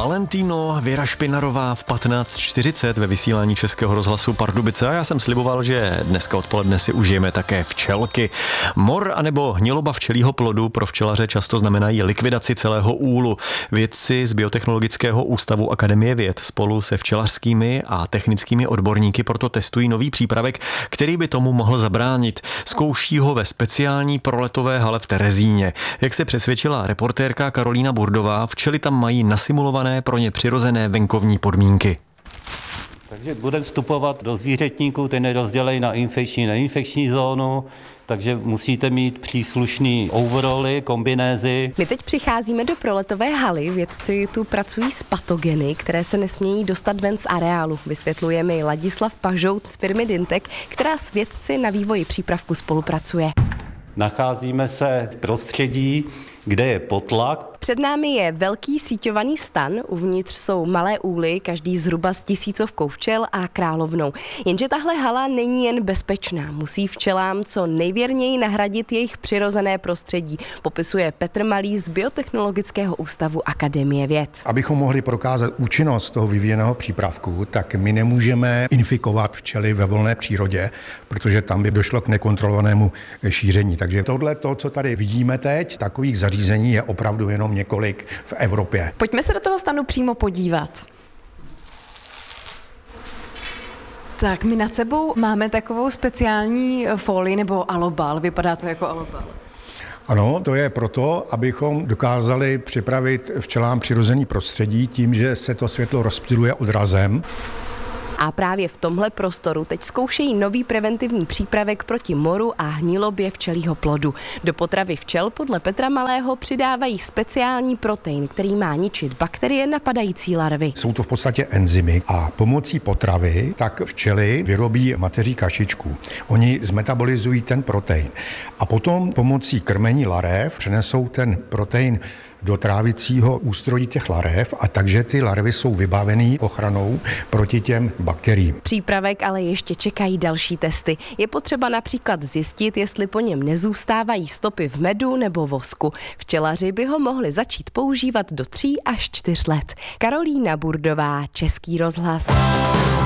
Valentino, Věra Špinarová v 15:40 ve vysílání Českého rozhlasu Pardubice a já jsem sliboval, že dneska odpoledne si užijeme také včelky. Mor anebo hniloba včelího plodu pro včelaře často znamenají likvidaci celého úlu. Vědci z Biotechnologického ústavu Akademie věd spolu se včelařskými a technickými odborníky proto testují nový přípravek, který by tomu mohl zabránit. Zkouší ho ve speciální proletové hale v Terezíně. Jak se přesvědčila reportérka Karolína Burdová, včely tam mají nasimulované pro ně přirozené venkovní podmínky. Takže budeme vstupovat do zvířetníků, ten je rozdělený na infekční a neinfekční zónu, takže musíte mít příslušný overoly, kombinézy. My teď přicházíme do proletové haly, vědci tu pracují s patogeny, které se nesmějí dostat ven z areálu. Vysvětluje mi Ladislav Pažout z firmy Dyntek, která s vědci na vývoji přípravku spolupracuje. Nacházíme se v prostředí, kde je potlak. Před námi je velký síťovaný stan, uvnitř jsou malé úly, každý zhruba s 1000 včel a královnou. Jenže tahle hala není jen bezpečná, musí včelám co nejvěrněji nahradit jejich přirozené prostředí, popisuje Petr Malý z Biotechnologického ústavu Akademie věd. Abychom mohli prokázat účinnost toho vyvíjeného přípravku, tak my nemůžeme infikovat včely ve volné přírodě, protože tam by došlo k nekontrolovanému šíření. Takže tohle, co tady vidíme teď, takových zařízení je opravdu jenom několik v Evropě. Pojďme se do toho stanu přímo podívat. Tak, my nad sebou máme takovou speciální folii nebo alobal. Vypadá to jako alobal. Ano, to je proto, abychom dokázali připravit včelám přirozený prostředí tím, že se to světlo rozptyluje odrazem. A právě v tomhle prostoru teď zkoušejí nový preventivní přípravek proti moru a hnilobě včelího plodu. Do potravy včel podle Petra Malého přidávají speciální protein, který má ničit bakterie napadající larvy. Jsou to v podstatě enzymy a pomocí potravy tak včely vyrobí mateří kašičku. Oni zmetabolizují ten protein a potom pomocí krmení larev přenesou ten protein do trávicího ústrojí těch larev a takže ty larvy jsou vybavený ochranou proti těm bakteriím. Přípravek ale ještě čekají další testy. Je potřeba například zjistit, jestli po něm nezůstávají stopy v medu nebo vosku. Včelaři by ho mohli začít používat do 3 až 4 let. Karolína Burdová, Český rozhlas.